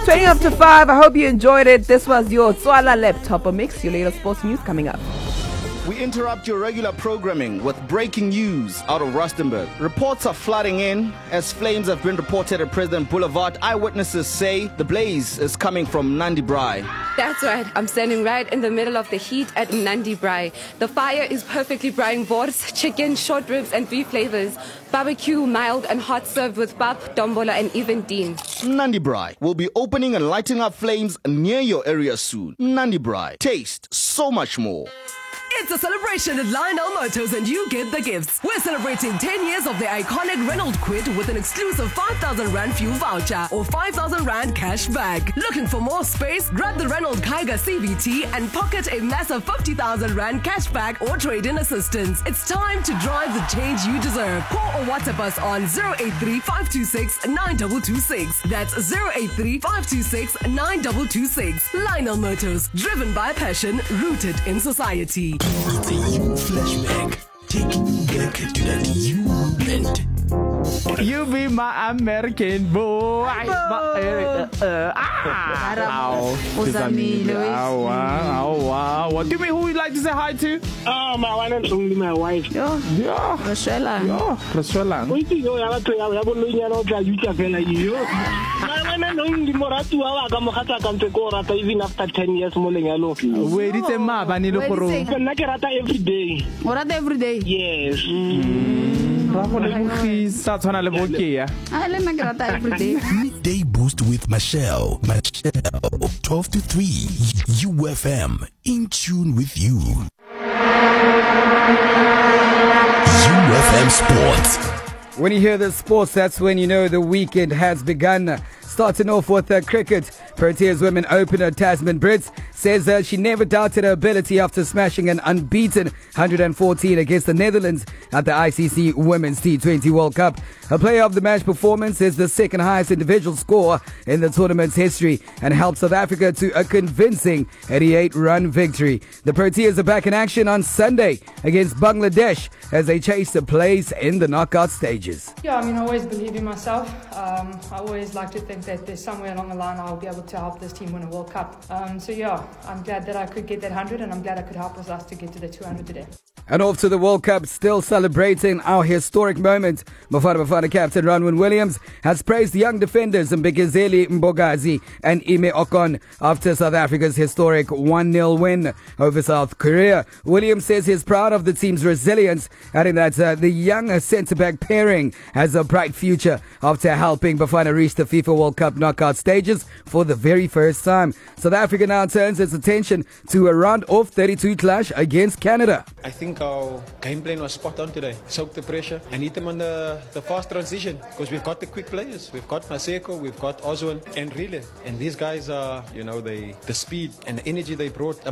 20 up to 5. I hope you enjoyed it. This was your Tswala Laptop Mix. Your latest sports news coming up. We interrupt your regular programming with breaking news out of Rustenburg. Reports are flooding in as flames have been reported at President Boulevard. Eyewitnesses say the blaze is coming from Nandi Braai. That's right. I'm standing right in the middle of the heat at Nandi Braai. The fire is perfectly braaiing wors, chicken, short ribs and beef flavors. Barbecue, mild and hot, served with pap, dombola and even dean. Nandi Braai will be opening and lighting up flames near your area soon. Nandi Braai. Taste so much more. It's a celebration at Lionel Motors and you get the gifts. We're celebrating 10 years of the iconic Renault Kwid with an exclusive 5,000 Rand fuel voucher or 5,000 Rand cash back. Looking for more space? Grab the Renault Kaiga CVT and pocket a massive 50,000 Rand cash back or trade-in assistance. It's time to drive the change you deserve. Call or WhatsApp us on 083-526-9226. That's 083-526-9226. Lionel Motors, driven by passion, rooted in society. It's a you flashback. Taking you back to that you moment. You be my American boy. What do you mean? Who would you like to say hi to? Oh, my one and only my wife. Yeah. Rashella. Yeah, Rashella. We think you have to have a little you can feel you. My one and only Moratu, I come to Korata even after 10 years more than yellow. Where did the map? I need a photo. Nakarata every day. What every day? Yes. Midday Boost with Michelle. 12 to 3. UFM. In tune with you. UFM Sports. When you hear the sports, that's when you know the weekend has begun. Starting off with cricket, Proteas women opener Tasman Brits says she never doubted her ability after smashing an unbeaten 114 against the Netherlands at the ICC Women's T20 World Cup. Her player of the match performance is the second highest individual score in the tournament's history and helped South Africa to a convincing 88-run victory. The Proteas are back in action on Sunday against Bangladesh as they chase the place in the knockout stages. Yeah, I always believe in myself. I always like to think that there's somewhere along the line I'll be able to help this team win a World Cup. So yeah, I'm glad that I could get that 100 and I'm glad I could help us to get to the 200 today. And off to the World Cup, still celebrating our historic moment. Bafana Bafana captain Ronwen Williams has praised young defenders Mbigazeli Mbogazi and Ime Okon after South Africa's historic 1-0 win over South Korea. Williams says he's proud of the team's resilience, adding that the young centre-back pairing has a bright future after helping Bafana reach the FIFA World Cup knockout stages for the very first time. South Africa now turns its attention to a round-off 32 clash against Canada. I think our game plan was spot on today. Soak the pressure and hit them on the fast transition because we've got the quick players. We've got Maseko, we've got Oswald and Rile. And these guys are, the speed and the energy they brought.